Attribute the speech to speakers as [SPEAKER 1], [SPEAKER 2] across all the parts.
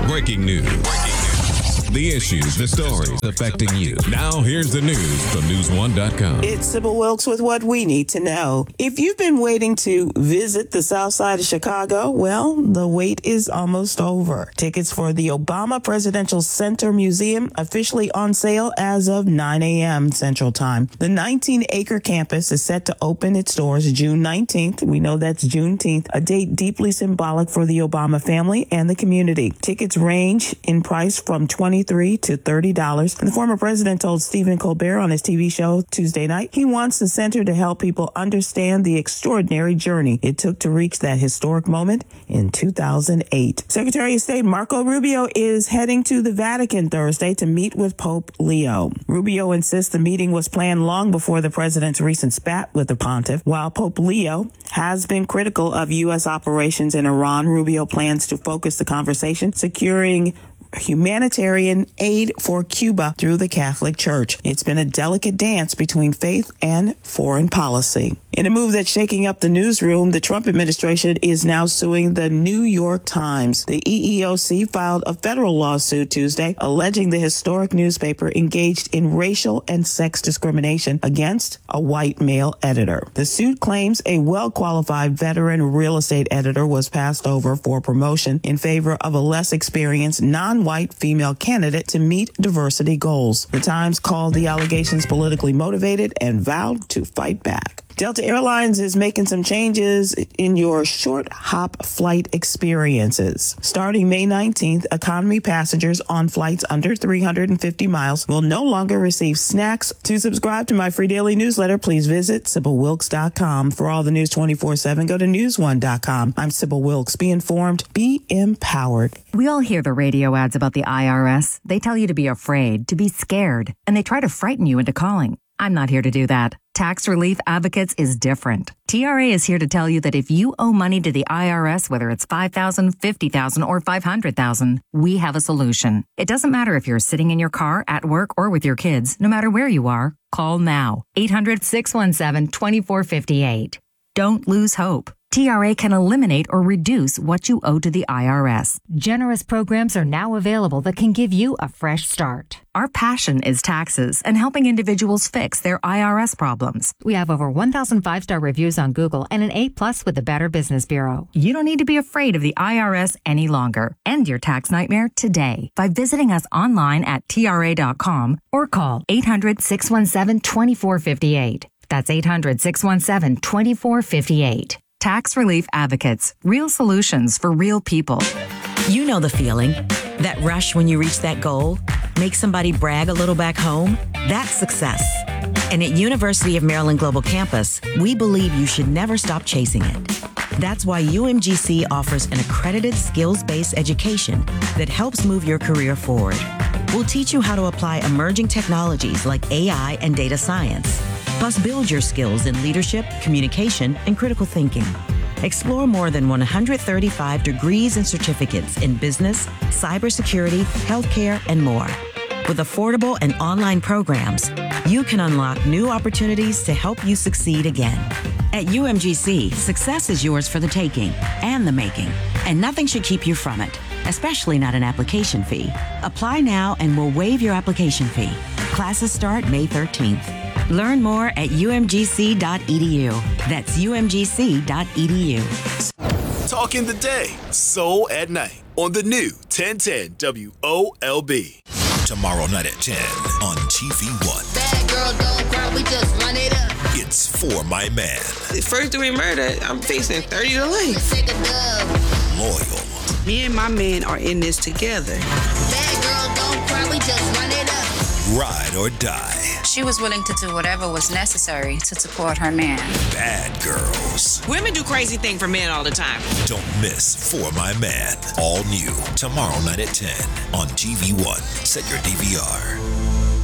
[SPEAKER 1] Breaking news. The issues, the stories affecting you. Now, here's the news from News1.com.
[SPEAKER 2] It's Sybil Wilkes with what we need to know. If you've been waiting to visit the South Side of Chicago, well, the wait is almost over. Tickets for the Obama Presidential Center Museum officially on sale as of 9 a.m. Central Time. The 19-acre campus is set to open its doors June 19th. We know that's Juneteenth, a date deeply symbolic for the Obama family and the community. Tickets range in price from $23 to $30. And the former president told Stephen Colbert on his TV show Tuesday night he wants the center to help people understand the extraordinary journey it took to reach that historic moment in 2008. Secretary of State Marco Rubio is heading to the Vatican Thursday to meet with Pope Leo. Rubio insists the meeting was planned long before the president's recent spat with the pontiff. While Pope Leo has been critical of U.S. operations in Iran, Rubio plans to focus the conversation securing humanitarian aid for Cuba through the Catholic Church. It's been a delicate dance between faith and foreign policy. In a move that's shaking up the newsroom, the Trump administration is now suing the New York Times. The EEOC filed a federal lawsuit Tuesday alleging the historic newspaper engaged in racial and sex discrimination against a white male editor. The suit claims a well-qualified veteran real estate editor was passed over for promotion in favor of a less experienced non-white female candidate to meet diversity goals. The Times called the allegations politically motivated and vowed to fight back. Delta Airlines is making some changes in your short hop flight experiences. Starting May 19th, economy passengers on flights under 350 miles will no longer receive snacks. To subscribe to my free daily newsletter, please visit SybilWilkes.com. For all the news 24/7, go to News1.com. I'm Sybil Wilkes. Be informed, be empowered.
[SPEAKER 3] We all hear the radio ads about the IRS. They tell you to be afraid, to be scared, and they try to frighten you into calling. I'm not here to do that. Tax Relief Advocates is different. TRA is here to tell you that if you owe money to the IRS, whether it's $5,000, $50,000, or $500,000, we have a solution. It doesn't matter if you're sitting in your car, at work, or with your kids. No matter where you are, call now. 800-617-2458. Don't lose hope. TRA can eliminate or reduce what you owe to the IRS.
[SPEAKER 4] Generous programs are now available that can give you a fresh start.
[SPEAKER 3] Our passion is taxes and helping individuals fix their IRS problems.
[SPEAKER 4] We have over 1,000 5-star reviews on Google and an A+ with the Better Business Bureau.
[SPEAKER 3] You don't need to be afraid of the IRS any longer. End your tax nightmare today by visiting us online at TRA.com or call 800-617-2458. That's 800-617-2458. Tax Relief Advocates. Real solutions for real people.
[SPEAKER 5] You know the feeling. That rush when you reach that goal. Make somebody brag a little back home. That's success. And at University of Maryland Global Campus, we believe you should never stop chasing it. That's why UMGC offers an accredited skills-based education that helps move your career forward. We'll teach you how to apply emerging technologies like AI and data science. Plus, build your skills in leadership, communication, and critical thinking. Explore more than 135 degrees and certificates in business, cybersecurity, healthcare, and more. With affordable and online programs, you can unlock new opportunities to help you succeed again. At UMGC, success is yours for the taking and the making, and nothing should keep you from it, especially not an application fee. Apply now and we'll waive your application fee. Classes start May 13th. Learn more at umgc.edu. That's umgc.edu.
[SPEAKER 6] Talking the day, soul at night on the new 1010 WOLB.
[SPEAKER 7] Tomorrow night at 10 on TV1.
[SPEAKER 8] Bad girl, don't cry, we just run it up.
[SPEAKER 7] It's For My Man.
[SPEAKER 9] First-degree murder, I'm facing 30 to life.
[SPEAKER 7] Loyal.
[SPEAKER 9] Me and my man are in this together.
[SPEAKER 8] Bad girl, don't cry, we just run it up.
[SPEAKER 7] Ride or die.
[SPEAKER 10] She was willing to do whatever was necessary to support her man.
[SPEAKER 7] Bad girls.
[SPEAKER 9] Women do crazy things for men all the time.
[SPEAKER 7] Don't miss For My Man. All new tomorrow night at 10 on TV1. Set your DVR.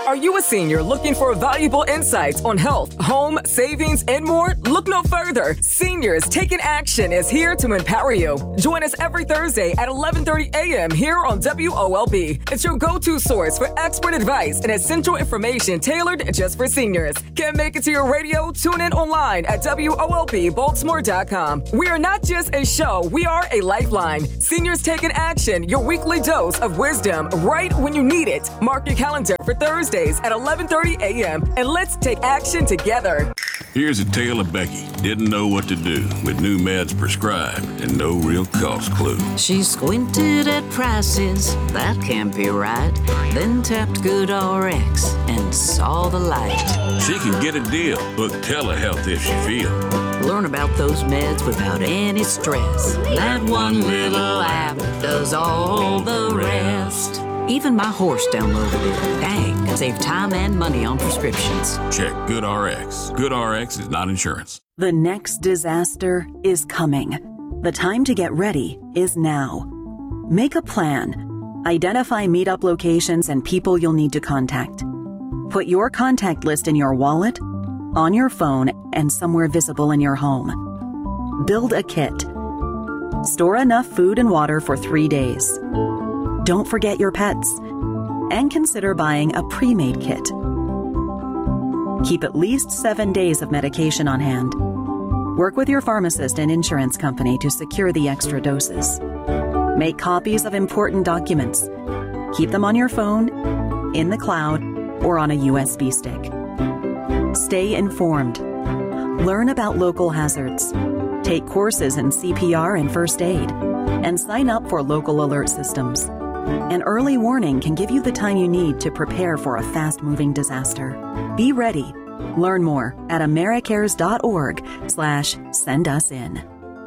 [SPEAKER 11] Are you a senior looking for valuable insights on health, home, savings, and more? Look no further. Seniors Taking Action is here to empower you. Join us every Thursday at 11:30 a.m. here on WOLB. It's your go-to source for expert advice and essential information tailored just for seniors. Can't make it to your radio? Tune in online at WOLBbaltimore.com. We are not just a show, we are a lifeline. Seniors Taking Action, your weekly dose of wisdom right when you need it. Mark your calendar for Thursdays at 11:30 a.m. and let's take action together.
[SPEAKER 12] Here's a tale of Becky. Didn't know what to do with new meds prescribed and no real cost clue.
[SPEAKER 13] She squinted at prices, that can't be right. Then tapped GoodRx and saw the light.
[SPEAKER 12] She can get a deal. Book telehealth if she feels.
[SPEAKER 13] Learn about those meds without any stress. That one little app does all the rest. Even my horse downloaded it. Dang, save time and money on prescriptions.
[SPEAKER 12] Check GoodRx. GoodRx is not insurance.
[SPEAKER 14] The next disaster is coming. The time to get ready is now. Make a plan. Identify meetup locations and people you'll need to contact. Put your contact list in your wallet, on your phone, and somewhere visible in your home. Build a kit. Store enough food and water for 3 days. Don't forget your pets. And consider buying a pre-made kit. Keep at least 7 days of medication on hand. Work with your pharmacist and insurance company to secure the extra doses. Make copies of important documents. Keep them on your phone, in the cloud, or on a USB stick. Stay informed. Learn about local hazards. Take courses in CPR and first aid. And sign up for local alert systems. An early warning can give you the time you need to prepare for a fast-moving disaster. Be ready. Learn more at americares.org/sendusin.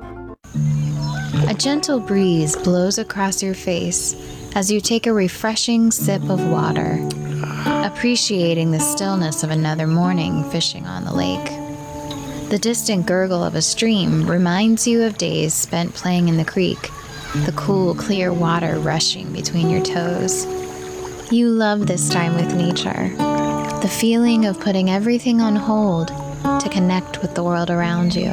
[SPEAKER 15] A gentle breeze blows across your face as you take a refreshing sip of water, appreciating the stillness of another morning fishing on the lake. The distant gurgle of a stream reminds you of days spent playing in the creek, the cool, clear water rushing between your toes. You love this time with nature, the feeling of putting everything on hold to connect with the world around you.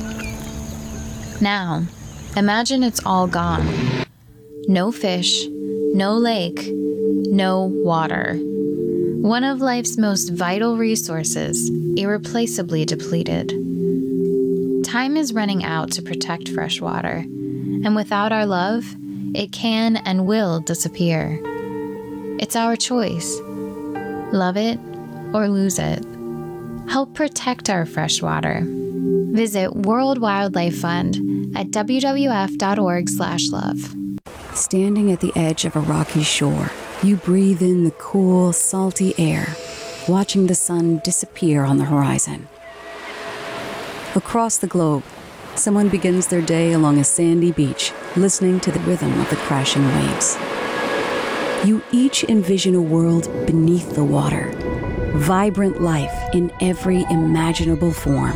[SPEAKER 15] Now, imagine it's all gone. No fish, no lake, no water. One of life's most vital resources, irreplaceably depleted. Time is running out to protect fresh water. And without our love, it can and will disappear. It's our choice. Love it or lose it. Help protect our fresh water. Visit World Wildlife Fund at wwf.org/love.
[SPEAKER 16] Standing at the edge of a rocky shore, you breathe in the cool, salty air, watching the sun disappear on the horizon. Across the globe, someone begins their day along a sandy beach, listening to the rhythm of the crashing waves. You each envision a world beneath the water, vibrant life in every imaginable form.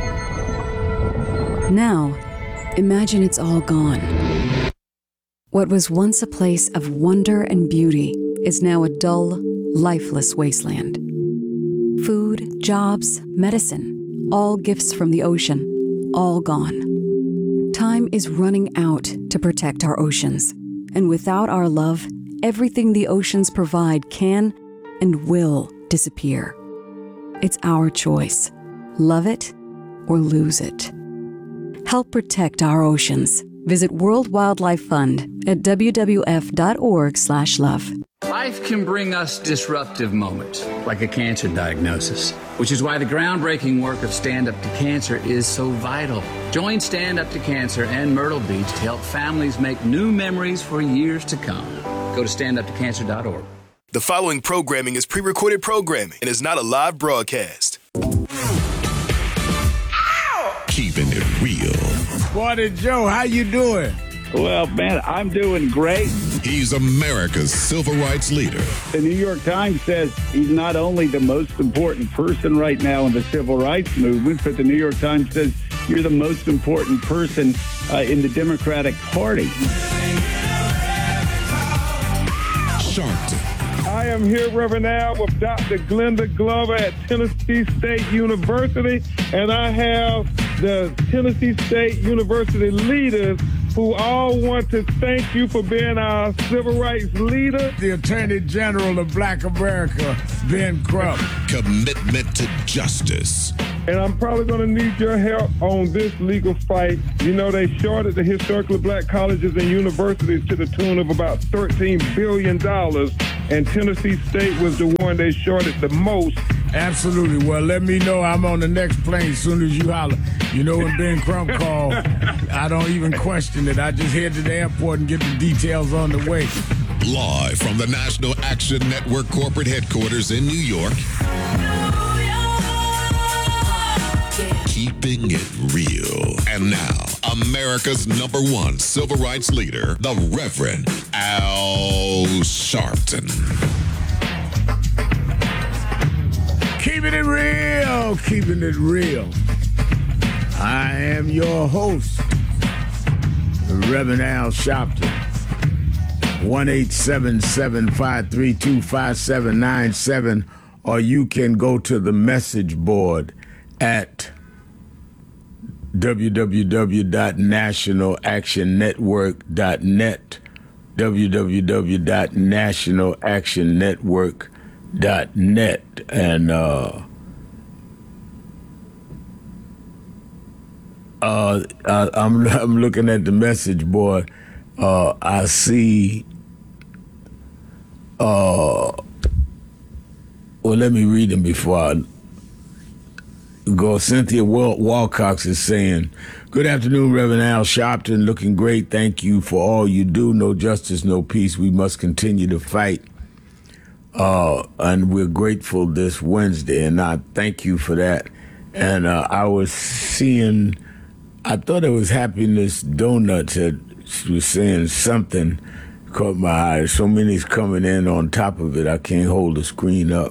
[SPEAKER 16] Now, imagine it's all gone. What was once a place of wonder and beauty is now a dull, lifeless wasteland. Food, jobs, medicine, all gifts from the ocean, all gone. Time is running out to protect our oceans, and without our love, everything the oceans provide can and will disappear. It's our choice. Love it or lose it. Help protect our oceans. Visit World Wildlife Fund at wwf.org/love.
[SPEAKER 17] Life can bring us disruptive moments, like a cancer diagnosis, which is why the groundbreaking work of Stand Up to Cancer is so vital. Join Stand Up to Cancer and Myrtle Beach to help families make new memories for years to come. Go to standuptocancer.org.
[SPEAKER 6] The following programming is pre-recorded programming and is not a live broadcast.
[SPEAKER 1] Keeping it real.
[SPEAKER 18] Morning, Joe. How you doing?
[SPEAKER 19] Well, man, I'm doing great.
[SPEAKER 1] He's America's civil rights leader.
[SPEAKER 19] The New York Times says he's not only the most important person right now in the civil rights movement, but the New York Times says you're the most important person in the Democratic Party.
[SPEAKER 1] Sharpton.
[SPEAKER 20] I am here, Reverend Al, with Dr. Glenda Glover at Tennessee State University, and I have the Tennessee State University leaders who all want to thank you for being our civil rights leader.
[SPEAKER 18] The Attorney General of Black America, Ben Crump.
[SPEAKER 1] Commitment to justice.
[SPEAKER 20] And I'm probably going to need your help on this legal fight. You know, they shorted the historically black colleges and universities to the tune of about $13 billion, and Tennessee State was the one they shorted the most.
[SPEAKER 18] Absolutely. Well, let me know. I'm on the next plane as soon as you holler. You know, when Ben Crump called, I don't even question it. I just head to the airport and get the details on the way.
[SPEAKER 1] Live from the National Action Network corporate headquarters in New York. Keeping it real. And now, America's #1 civil rights leader, the Reverend Al Sharpton.
[SPEAKER 18] Keeping it real, keeping it real. I am your host, Reverend Al Sharpton. 1-877-532-5797, or you can go to the message board at www.nationalactionnetwork.net, www.nationalactionnetwork.net, and I'm looking at the message board. I see. Well, let me read them before I go. Cynthia Walcox is saying, "Good afternoon, Reverend Al Sharpton. Looking great. Thank you for all you do. No justice, no peace. We must continue to fight. And we're grateful this Wednesday, and I thank you for that." And I was seeing, I thought it was Happiness Donuts that was saying something, caught my eye. So many's coming in on top of it, I can't hold the screen up.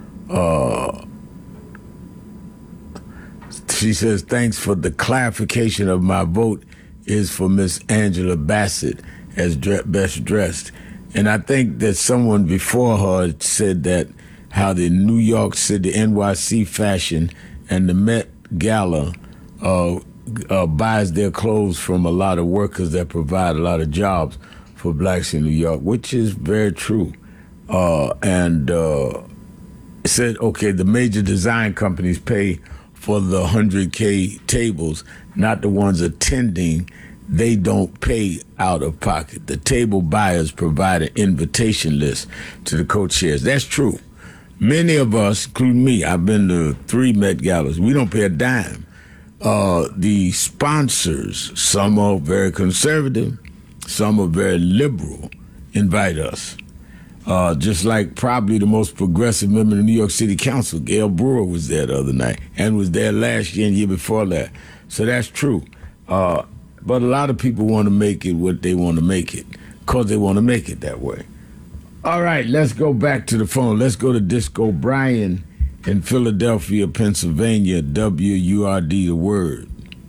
[SPEAKER 18] She says, "Thanks for the clarification of my vote is for Miss Angela Bassett as best dressed." And I think that someone before her said that how the New York City, NYC fashion and the Met Gala buys their clothes from a lot of workers that provide a lot of jobs for blacks in New York, which is very true. And it said, okay, the major design companies pay for the 100K tables, not the ones attending. They don't pay out of pocket. The table buyers provide an invitation list to the co-chairs. That's true. Many of us, including me, I've been to 3 Met Galas. We don't pay a dime. The sponsors, some are very conservative, some are very liberal, invite us. Just like probably the most progressive member of the New York City Council, Gail Brewer, was there the other night and was there last year and year before that. So that's true. But a lot of people want to make it what they want to make it because they want to make it that way. All right, let's go back to the phone. Let's go to Disco Brian in Philadelphia, Pennsylvania, WURD, the word.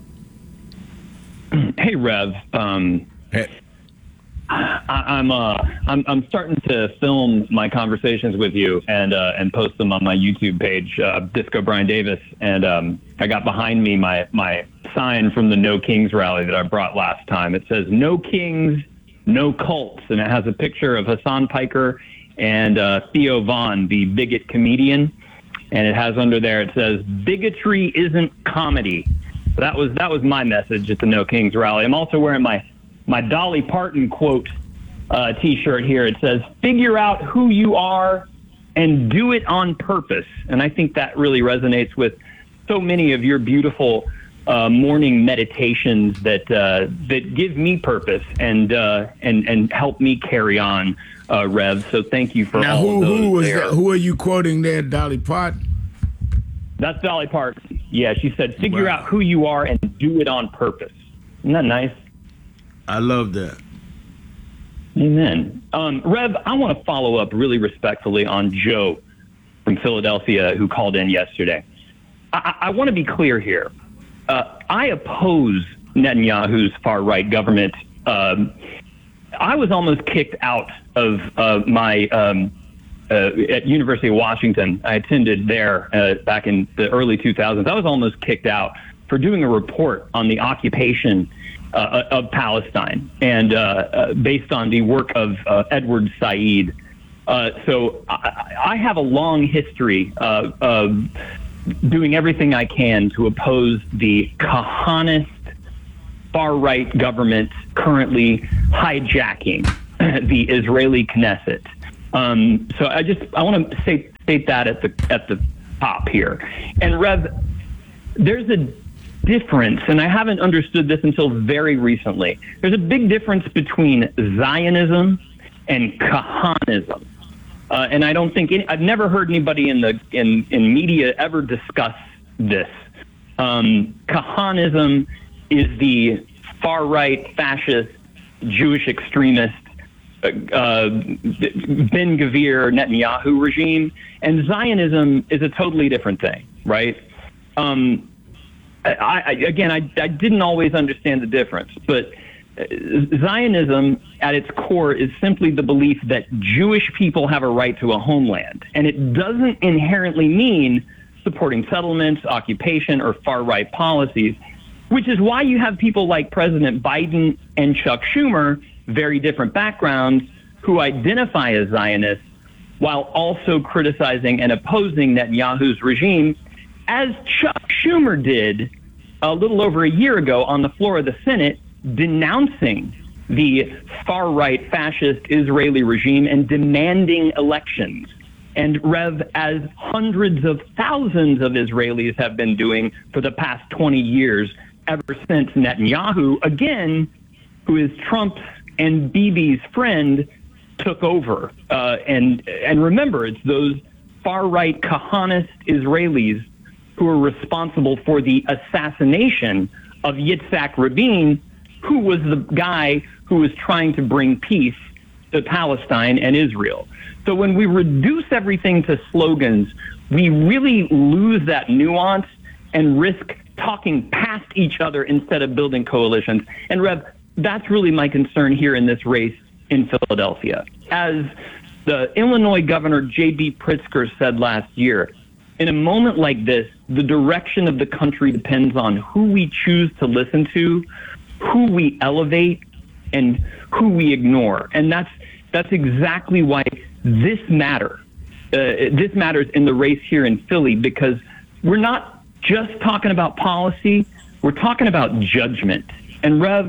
[SPEAKER 21] Hey, Rev.
[SPEAKER 18] Hey.
[SPEAKER 21] I'm starting to film my conversations with you and post them on my YouTube page, Disco Brian Davis. And I got behind me my sign from the No Kings rally that I brought last time. It says "No Kings, No Cults," and it has a picture of Hassan Piker and Theo Vaughn, the bigot comedian. And it has under there, it says, "Bigotry isn't comedy." That was my message at the No Kings rally. I'm also wearing my Dolly Parton quote T-shirt here. It says, "Figure out who you are and do it on purpose." And I think that really resonates with so many of your beautiful morning meditations that give me purpose and help me carry on, Rev. So thank you for
[SPEAKER 18] now,
[SPEAKER 21] all
[SPEAKER 18] who was
[SPEAKER 21] there.
[SPEAKER 18] that? Who are you quoting there, Dolly Parton?
[SPEAKER 21] That's Dolly Parton. Yeah, she said, "Figure out who you are and do it on purpose." Isn't that nice?
[SPEAKER 18] I love that.
[SPEAKER 21] Amen. Rev, I want to follow up really respectfully on Joe from Philadelphia who called in yesterday. I want to be clear here. I oppose Netanyahu's far-right government. I was almost kicked out of my at University of Washington. I attended there back in the early 2000s. I was almost kicked out for doing a report on the occupation of Palestine, and based on the work of Edward Said. So I have a long history of doing everything I can to oppose the Kahanist far-right government currently hijacking the Israeli Knesset. So I want to state that at the top here. And Rev, there's a difference, and I haven't understood this until very recently. There's a big difference between Zionism and Kahanism. And I don't think I've never heard anybody in media ever discuss this. Kahanism is the far-right fascist Jewish extremist Ben-Gvir Netanyahu regime, and Zionism is a totally different thing, right? I didn't always understand the difference, but Zionism at its core is simply the belief that Jewish people have a right to a homeland, and it doesn't inherently mean supporting settlements, occupation, or far-right policies, which is why you have people like President Biden and Chuck Schumer, very different backgrounds, who identify as Zionists while also criticizing and opposing Netanyahu's regime, as Chuck Schumer did a little over a year ago on the floor of the Senate, denouncing the far-right fascist Israeli regime and demanding elections. And Rev, as hundreds of thousands of Israelis have been doing for the past 20 years, ever since Netanyahu, again, who is Trump's and Bibi's friend, took over. And remember, it's those far-right Kahanist Israelis who are responsible for the assassination of Yitzhak Rabin, who was the guy who was trying to bring peace to Palestine and Israel. So when we reduce everything to slogans, we really lose that nuance and risk talking past each other instead of building coalitions. And Rev, that's really my concern here in this race in Philadelphia. As the Illinois Governor J.B. Pritzker said last year, in a moment like this, the direction of the country depends on who we choose to listen to, who we elevate, and who we ignore. And that's exactly why this matters. This matters in the race here in Philly, because we're not just talking about policy, we're talking about judgment. And Rev,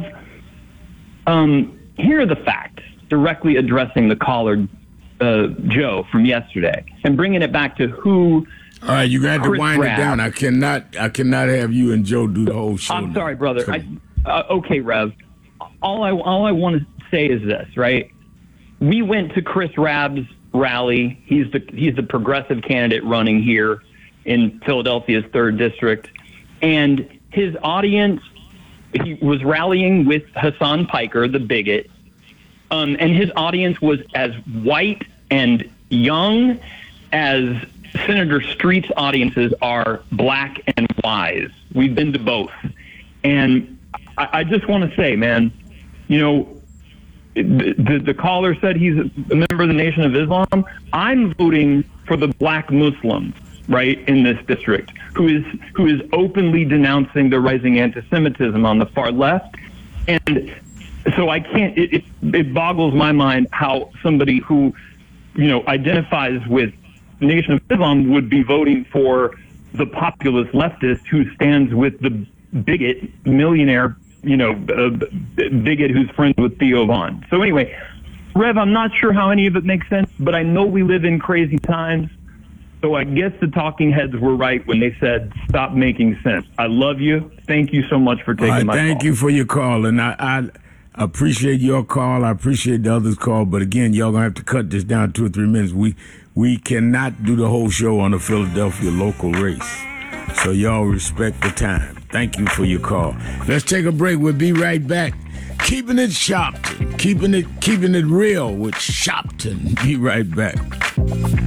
[SPEAKER 21] here are the facts directly addressing the caller, Joe, from yesterday, and bringing it back to who.
[SPEAKER 18] All right, you got to wind it down. I cannot have you and Joe do the whole show.
[SPEAKER 21] I'm sorry, brother. Okay, Rev. All I want to say is this, right? We went to Chris Rabb's rally. He's the progressive candidate running here in Philadelphia's 3rd district, and his audience, he was rallying with Hassan Piker, the bigot, and his audience was as white and young as Senator Street's audiences are black and wise. We've been to both. And I just want to say, man, you know, the caller said he's a member of the Nation of Islam. I'm voting for the black Muslims, right, in this district, who is openly denouncing the rising anti-Semitism on the far left. And so I can't, it boggles my mind how somebody who, you know, identifies with the Nation of Islam would be voting for the populist leftist who stands with the bigot, millionaire, you know, bigot who's friends with Theo Vaughn. So anyway, Rev, I'm not sure how any of it makes sense, but I know we live in crazy times. So I guess the talking heads were right when they said, stop making sense. I love you. Thank you so much for taking my call.
[SPEAKER 18] Thank you for your call. And I appreciate your call. I appreciate the others' call. But again, y'all going to have to cut this down 2 or 3 minutes. We cannot do the whole show on the Philadelphia local race. So y'all respect the time. Thank you for your call. Let's take a break. We'll be right back. Keeping it Shopton. Keeping it real with Shopton. Be right back.